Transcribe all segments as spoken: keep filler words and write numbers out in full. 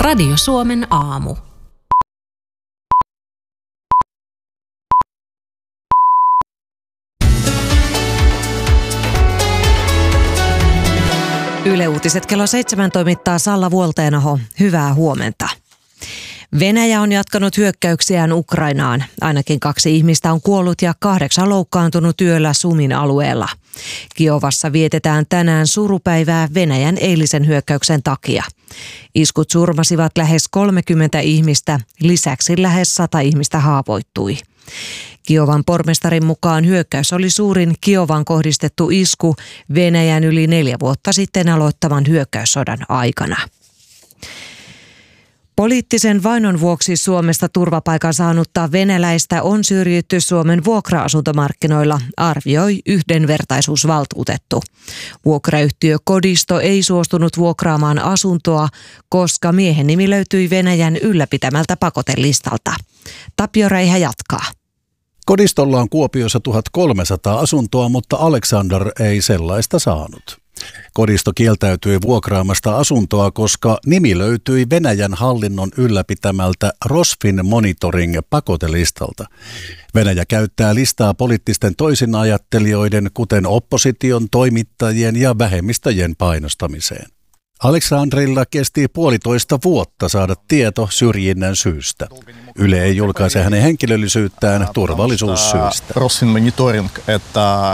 Radio Suomen aamu. Yle Uutiset kello seitsemän toimittaa Salla Vuolteenaho. Hyvää huomenta. Venäjä on jatkanut hyökkäyksiään Ukrainaan. Ainakin kaksi ihmistä on kuollut ja kahdeksan loukkaantunut yöllä Sumin alueella. Kiovassa vietetään tänään surupäivää Venäjän eilisen hyökkäyksen takia. Iskut surmasivat lähes kolmekymmentä ihmistä, lisäksi lähes sata ihmistä haavoittui. Kiovan pormestarin mukaan hyökkäys oli suurin Kiovaan kohdistettu isku Venäjän yli neljä vuotta sitten aloittaman hyökkäyssodan aikana. Poliittisen vainon vuoksi Suomesta turvapaikan saanutta venäläistä on syrjitty Suomen vuokra-asuntomarkkinoilla, arvioi yhdenvertaisuusvaltuutettu. Vuokrayhtiö Kodisto ei suostunut vuokraamaan asuntoa, koska miehen nimi löytyi Venäjän ylläpitämältä pakotelistalta. Tapio Räihä jatkaa. Kodistolla on Kuopiossa tuhatkolmesataa asuntoa, mutta Alexander ei sellaista saanut. Kodisto kieltäytyi vuokraamasta asuntoa, koska nimi löytyi Venäjän hallinnon ylläpitämältä Rosfin Monitoring pakotelistalta. Venäjä käyttää listaa poliittisten toisinajattelijoiden, kuten opposition, toimittajien ja vähemmistöjen painostamiseen. Alexandrilla kesti puolitoista vuotta saada tieto syrjinnän syystä. Yle ei julkaise hänen henkilöllisyyttään turvallisuussyistä. Rosfin Monitoring, että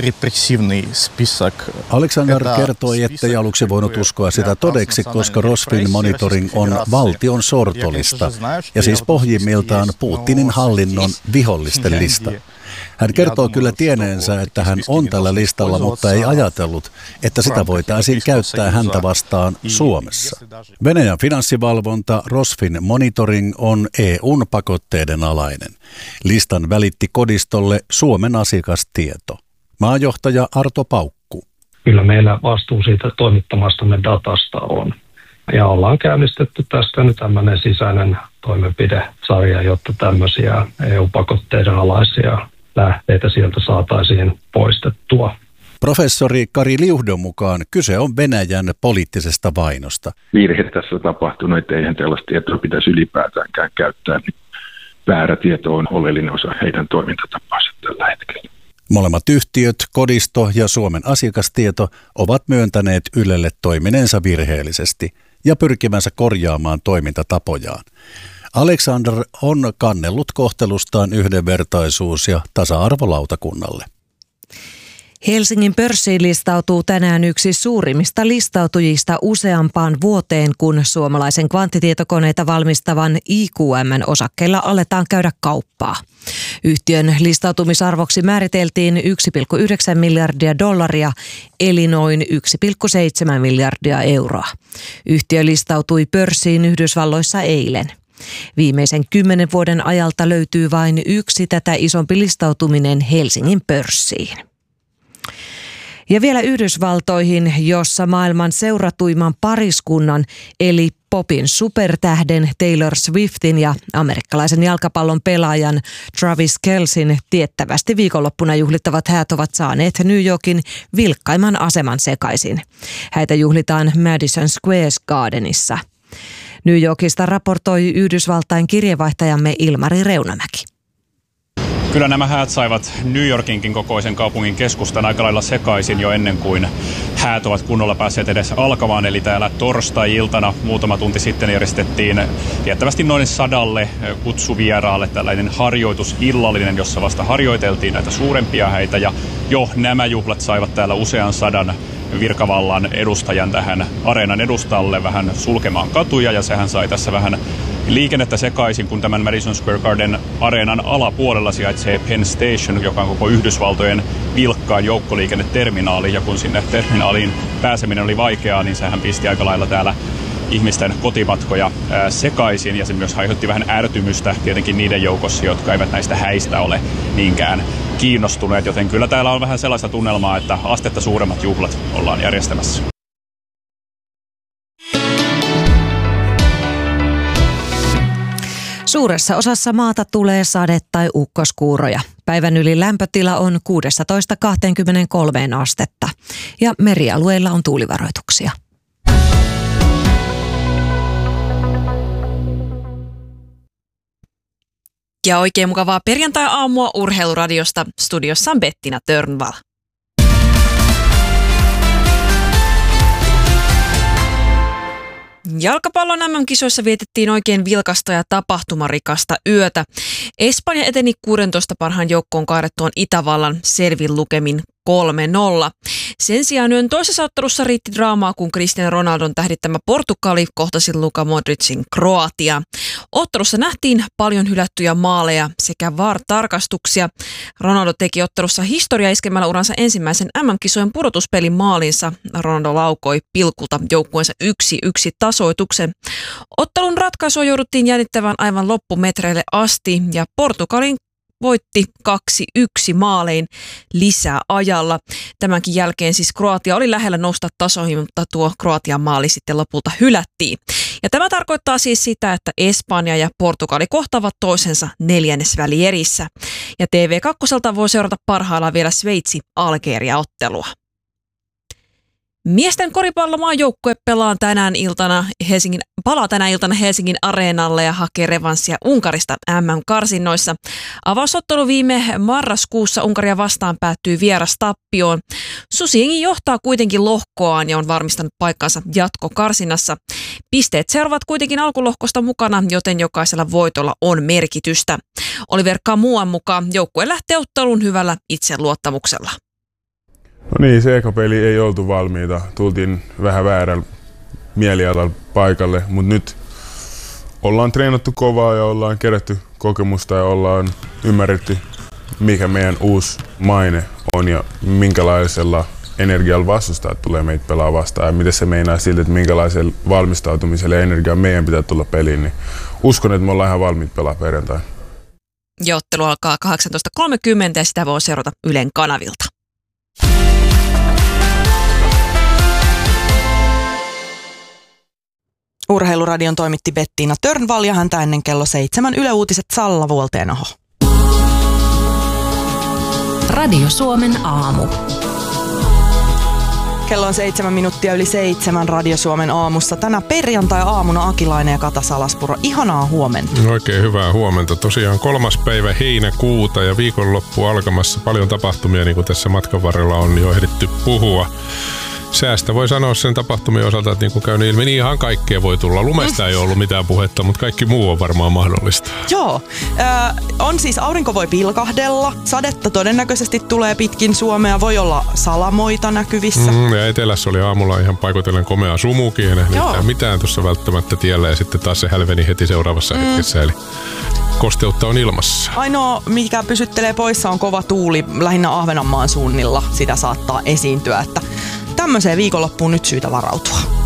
Alexander kertoi, ettei aluksi voinut uskoa sitä todeksi, koska Rosfin Monitoring on valtion sortolista ja siis pohjimmiltaan Putinin hallinnon vihollisten lista. Hän kertoo kyllä tieneensä, että hän on tällä listalla, mutta ei ajatellut, että sitä voitaisiin käyttää häntä vastaan Suomessa. Venäjän finanssivalvonta Rosfin Monitoring on E U:n pakotteiden alainen. Listan välitti Kodistolle Suomen asiakastieto. Maajohtaja Arto Paukku. Kyllä meillä vastuu siitä toimittamastamme datasta on. Ja ollaan käynnistetty tästä nyt tämmöinen sisäinen toimenpidesarja, jotta tämmöisiä E U-pakotteiden alaisia lähteitä sieltä saataisiin poistettua. Professori Kari Liuhdon mukaan kyse on Venäjän poliittisesta vainosta. Virhe tässä on tapahtunut, että eihän tällaista tietoa pitäisi ylipäätäänkään käyttää. Väärä tieto on oleellinen osa heidän toimintatapaansa tällä hetkellä. Molemmat yhtiöt, Kodisto ja Suomen asiakastieto, ovat myöntäneet Ylelle toimineensa virheellisesti ja pyrkimänsä korjaamaan toimintatapojaan. Alexander on kannellut kohtelustaan yhdenvertaisuus- ja tasa-arvolautakunnalle. Helsingin pörssiin listautuu tänään yksi suurimmista listautujista useampaan vuoteen, kun suomalaisen kvanttitietokoneita valmistavan I Q M:n osakkeilla aletaan käydä kauppaa. Yhtiön listautumisarvoksi määriteltiin yksi pilkku yhdeksän miljardia dollaria, eli noin yksi pilkku seitsemän miljardia euroa. Yhtiö listautui pörssiin Yhdysvalloissa eilen. Viimeisen kymmenen vuoden ajalta löytyy vain yksi tätä isompi listautuminen Helsingin pörssiin. Ja vielä Yhdysvaltoihin, jossa maailman seuratuimman pariskunnan eli popin supertähden Taylor Swiftin ja amerikkalaisen jalkapallon pelaajan Travis Kelceyn tiettävästi viikonloppuna juhlittavat häät ovat saaneet New Yorkin vilkkaimman aseman sekaisin. Häitä juhlitaan Madison Square Gardenissa. New Yorkista raportoi Yhdysvaltain kirjeenvaihtajamme Ilmari Reunamäki. Kyllä nämä häät saivat New Yorkinkin kokoisen kaupungin keskustan aika lailla sekaisin jo ennen kuin häät ovat kunnolla päässeet edes alkamaan. Eli täällä torstai-iltana muutama tunti sitten järjestettiin tiettävästi noin sadalle kutsuvieraalle tällainen harjoitusillallinen, jossa vasta harjoiteltiin näitä suurempia häitä. Ja jo nämä juhlat saivat täällä usean sadan virkavallan edustajan tähän areenan edustalle vähän sulkemaan katuja, ja sehän sai tässä vähän liikennettä sekaisin, kun tämän Madison Square Garden areenan alapuolella sijaitsee Penn Station, joka on koko Yhdysvaltojen vilkkaan joukkoliikenneterminaali, ja kun sinne terminaaliin pääseminen oli vaikeaa, niin sehän pisti aika lailla täällä ihmisten kotimatkoja ää, sekaisin, ja se myös aiheutti vähän ärtymystä tietenkin niiden joukossa, jotka eivät näistä häistä ole niinkään kiinnostuneet, joten kyllä täällä on vähän sellaista tunnelmaa, että astetta suuremmat juhlat ollaan järjestämässä. Suuressa osassa maata tulee sade- tai ukkoskuuroja. Päivän yli lämpötila on kuusitoista kaksikymmentäkolme astetta ja merialueilla on tuulivaroituksia. Ja oikein mukavaa perjantai-aamua Urheiluradiosta. Studiossa on Bettina Törnvall. Jalkapallon äm äm-kisoissa vietettiin oikein vilkasta ja tapahtumarikasta yötä. Espanja eteni kuusitoista parhaan joukkoon kaadettuaan Itävallan selvin lukemin kolme nolla. Sen sijaan yön toisessa ottelussa riitti draamaa, kun Cristiano Ronaldon tähdittämä Portugali kohtasi Luka Modricin Kroatia. Ottelussa nähtiin paljon hylättyjä maaleja sekä V A R-tarkastuksia. Ronaldo teki ottelussa historiaa iskemällä uransa ensimmäisen äm äm-kisojen pudotuspelin maalinsa. Ronaldo laukoi pilkulta joukkueensa yksi yksi tasoituksen. Ottelun ratkaisua jouduttiin jännittämään aivan loppumetreille asti ja Portugalin voitti kaksi yksi maalein lisäajalla. Tämänkin jälkeen siis Kroatia oli lähellä nousta tasoihin, mutta tuo Kroatian maali sitten lopulta hylättiin. Ja tämä tarkoittaa siis sitä, että Espanja ja Portugali kohtaavat toisensa neljännesvälierissä. Ja T V kaksi voi seurata parhaillaan vielä Sveitsi-Algeria-ottelua. Miesten koripallomaajoukkue pelaa tänään iltana Helsingin, palaa tänään iltana Helsingin areenalle ja hakee revanssia Unkarista äm äm-karsinnoissa. Avausottelu viime marraskuussa Unkaria vastaan päättyi vierastappioon. Susijengi johtaa kuitenkin lohkoaan ja on varmistanut paikkansa jatkokarsinnassa. Pisteet seuraavat kuitenkin alkulohkosta mukana, joten jokaisella voitolla on merkitystä. Oliver Kamuan mukaan joukkue lähtee otteluun hyvällä itseluottamuksella. No niin, se eka peli ei oltu valmiita. Tultiin vähän väärällä mielialalla paikalle, mutta nyt ollaan treenattu kovaa ja ollaan kerätty kokemusta ja ollaan ymmärretty, mikä meidän uusi maine on ja minkälaisella energialla vastustajat tulee meitä pelaa vastaan ja miten se meinaa siltä, että minkälaisella valmistautumisella ja energialla meidän pitää tulla peliin. Niin uskon, että me ollaan ihan valmiit pelaa perjantai. Ja ottelu alkaa kahdeksantoista kolmekymmentä ja sitä voi seurata Ylen kanavilta. Urheiluradion toimitti Bettina Törnvall ja häntä ennen kello seitsemän Yle Uutiset Salla Vuolteenoho. Radio Suomen aamu. Kello on seitsemän minuuttia yli seitsemän Radio Suomen aamussa. Tänä perjantai-aamuna Akilainen ja Kata Salaspuro. Ihanaa huomenta. Oikein hyvää huomenta. Tosiaan kolmas päivä heinäkuuta ja viikonloppu alkamassa. Paljon tapahtumia, niin kuin tässä matkan varrella on jo ehditty puhua. Säästä voi sanoa sen tapahtumien osalta, että niin kuin käy ilmi, niin ihan kaikkea voi tulla. Lumesta ei ollut mitään puhetta, mutta kaikki muu on varmaan mahdollista. Joo. Äh, on siis aurinko voi pilkahdella. Sadetta todennäköisesti tulee pitkin Suomea. Voi olla salamoita näkyvissä. Mm, ja etelässä oli aamulla ihan paikotellen komea sumukin. Ei nähnyt mitään tuossa välttämättä tiellä. Ja sitten taas se hälveni heti seuraavassa mm. hetkessä. Eli kosteutta on ilmassa. Ainoa, mikä pysyttelee poissa, on kova tuuli. Lähinnä Ahvenanmaan suunnilla sitä saattaa esiintyä. Että tämmöiseen viikonloppuun nyt syytä varautua.